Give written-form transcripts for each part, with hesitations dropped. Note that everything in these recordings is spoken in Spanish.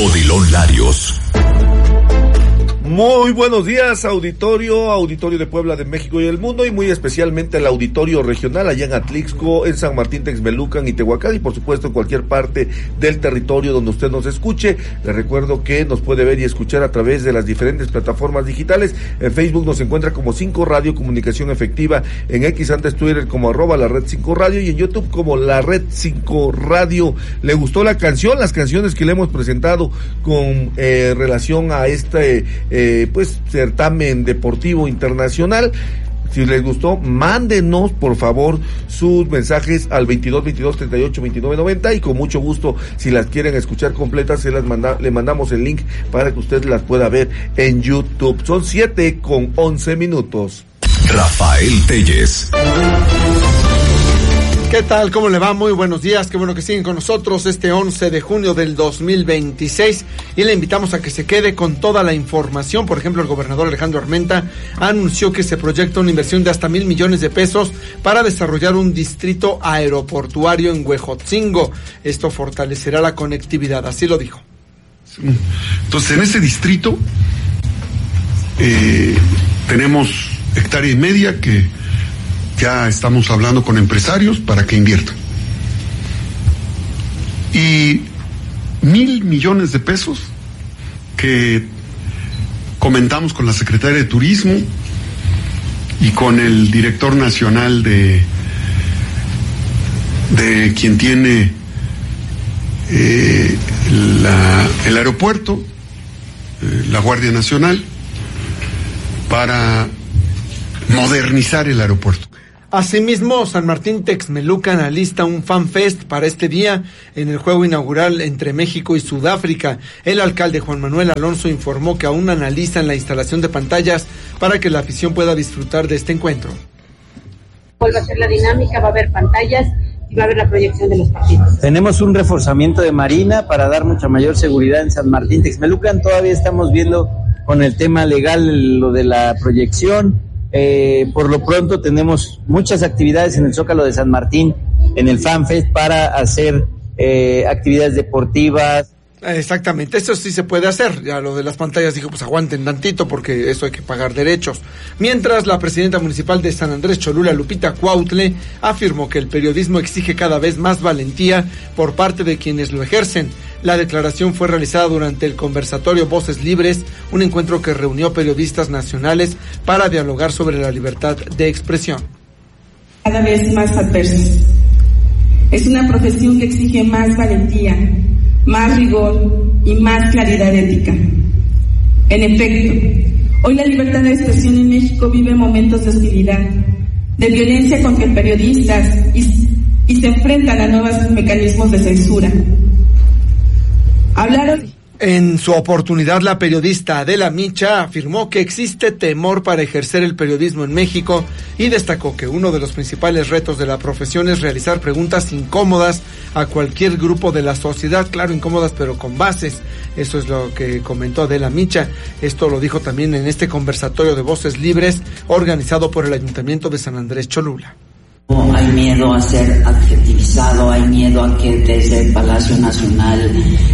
Odilon Larios. Muy buenos días, auditorio de Puebla, de México y el mundo, y muy especialmente el auditorio regional allá en Atlixco, en San Martín Texmelucan y Tehuacán, y por supuesto en cualquier parte del territorio donde usted nos escuche. Le recuerdo que nos puede ver y escuchar a través de las diferentes plataformas digitales. En Facebook nos encuentra como 5 Radio Comunicación Efectiva, en X antes Twitter como @la red 5 Radio y en YouTube como la red 5 Radio. ¿Le gustó la canción? Las canciones que le hemos presentado con relación a este certamen deportivo internacional. Si les gustó, mándenos por favor sus mensajes al 22-22-38-29-90 y con mucho gusto, si las quieren escuchar completas, le mandamos el link para que usted las pueda ver en YouTube. Son 7:11. Rafael Telles. ¿Qué tal? ¿Cómo le va? Muy buenos días, qué bueno que siguen con nosotros este 11 de junio del 2026 y le invitamos a que se quede con toda la información. Por ejemplo, el gobernador Alejandro Armenta anunció que se proyecta una inversión de hasta 1,000 millones de pesos para desarrollar un distrito aeroportuario en Huejotzingo. Esto fortalecerá la conectividad, así lo dijo. Entonces, en ese distrito tenemos 1,5 hectáreas que ya estamos hablando con empresarios para que inviertan. Y 1,000 millones de pesos que comentamos con la Secretaría de Turismo y con el director nacional de quien tiene el aeropuerto, la Guardia Nacional, para modernizar el aeropuerto. Asimismo, San Martín Texmelucan alista un fan fest para este día en el juego inaugural entre México y Sudáfrica. El alcalde Juan Manuel Alonso informó que aún analizan la instalación de pantallas para que la afición pueda disfrutar de este encuentro. ¿Cuál va a ser la dinámica? Va a haber pantallas y va a haber la proyección de los partidos. Tenemos un reforzamiento de Marina para dar mucha mayor seguridad en San Martín Texmelucan. Todavía estamos viendo con el tema legal lo de la proyección. Por lo pronto tenemos muchas actividades en el Zócalo de San Martín, en el FanFest, para hacer actividades deportivas. Exactamente, eso sí se puede hacer. Ya lo de las pantallas dijo, pues aguanten tantito porque eso hay que pagar derechos. Mientras, la presidenta municipal de San Andrés Cholula, Lupita Cuautle, afirmó que el periodismo exige cada vez más valentía por parte de quienes lo ejercen. La declaración fue realizada durante el conversatorio Voces Libres, un encuentro que reunió periodistas nacionales para dialogar sobre la libertad de expresión. Cada vez más adversas. Es una profesión que exige más valentía, más rigor y más claridad ética. En efecto, hoy la libertad de expresión en México vive momentos de hostilidad, de violencia contra periodistas y se enfrentan a nuevos mecanismos de censura. En su oportunidad, la periodista Adela Micha afirmó que existe temor para ejercer el periodismo en México y destacó que uno de los principales retos de la profesión es realizar preguntas incómodas a cualquier grupo de la sociedad, claro, incómodas pero con bases. Eso es lo que comentó Adela Micha. Esto lo dijo también en este conversatorio de Voces Libres organizado por el Ayuntamiento de San Andrés Cholula. Hay miedo a ser adjetivizado, hay miedo a que desde el Palacio Nacional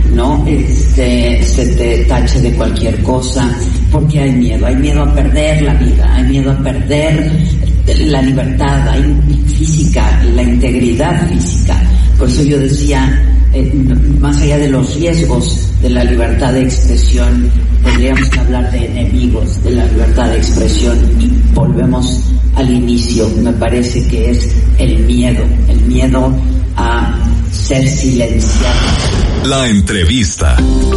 se te tache de cualquier cosa, porque hay miedo a perder la vida, hay miedo a perder la libertad, física, la integridad física. Por eso yo decía, más allá de los riesgos de la libertad de expresión, tendríamos que hablar de enemigos de la libertad de expresión, y volvemos al inicio. Me parece que es el miedo a ser silenciado. La entrevista.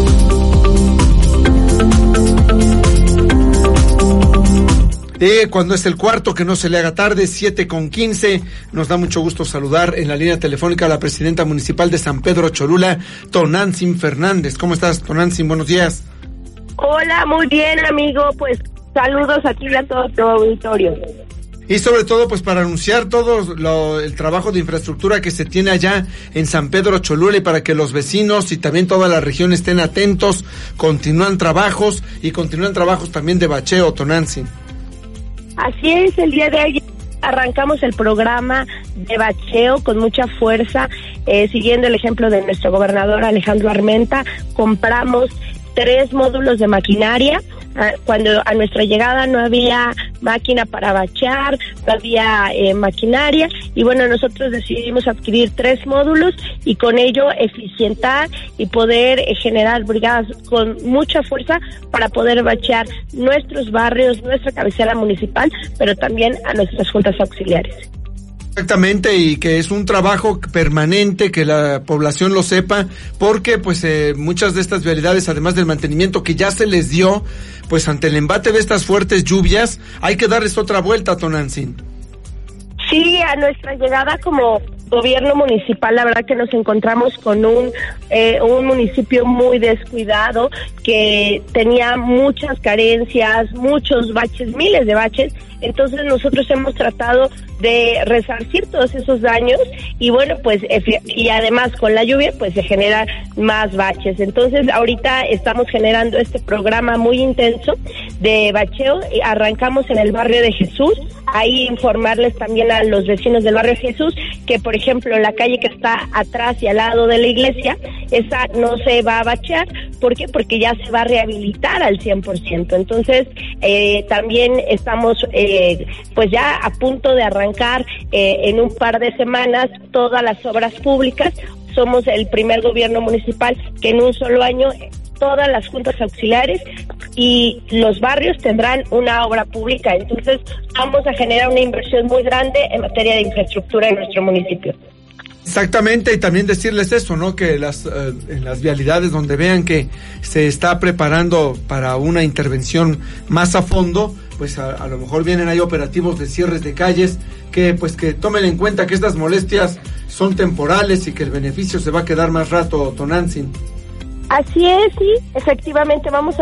Cuando es el cuarto, que no se le haga tarde, 7:15, nos da mucho gusto saludar en la línea telefónica a la presidenta municipal de San Pedro Cholula, Tonantzin Fernández. ¿Cómo estás, Tonantzin? Buenos días. Hola, muy bien, amigo, pues saludos aquí a todo tu auditorio. Y sobre todo, pues para anunciar todo el trabajo de infraestructura que se tiene allá en San Pedro Cholula, y para que los vecinos y también toda la región estén atentos. Continúan trabajos también de bacheo, Tonantzin. Así es, el día de ayer arrancamos el programa de bacheo con mucha fuerza, siguiendo el ejemplo de nuestro gobernador Alejandro Armenta. Compramos 3 módulos de maquinaria. Cuando a nuestra llegada no había máquina para bachear, no había maquinaria, y bueno, nosotros decidimos adquirir 3 módulos y con ello eficientar y poder generar brigadas con mucha fuerza para poder bachear nuestros barrios, nuestra cabecera municipal, pero también a nuestras juntas auxiliares. Exactamente, y que es un trabajo permanente, que la población lo sepa, porque pues muchas de estas vialidades, además del mantenimiento que ya se les dio, pues ante el embate de estas fuertes lluvias, hay que darles otra vuelta, Tonantzin. Sí, a nuestra llegada como gobierno municipal, la verdad que nos encontramos con un municipio muy descuidado, que tenía muchas carencias, muchos baches, miles de baches. Entonces nosotros hemos tratado de resarcir todos esos daños y bueno, pues y además con la lluvia pues se generan más baches. Entonces ahorita estamos generando este programa muy intenso de bacheo. Arrancamos en el barrio de Jesús. Ahí informarles también a los vecinos del barrio de Jesús que, por ejemplo, la calle que está atrás y al lado de la iglesia, esa no se va a bachear. ¿Por qué? Porque ya se va a rehabilitar al 100%. Entonces, también estamos pues ya a punto de arrancar en un par de semanas todas las obras públicas. Somos el primer gobierno municipal que en un solo año todas las juntas auxiliares y los barrios tendrán una obra pública. Entonces vamos a generar una inversión muy grande en materia de infraestructura en nuestro municipio. Exactamente, y también decirles eso, ¿no? Que en las vialidades donde vean que se está preparando para una intervención más a fondo, pues a lo mejor vienen ahí operativos de cierres de calles, que pues que tomen en cuenta que estas molestias son temporales y que el beneficio se va a quedar más rato, Tonantzin. Así es, sí, efectivamente vamos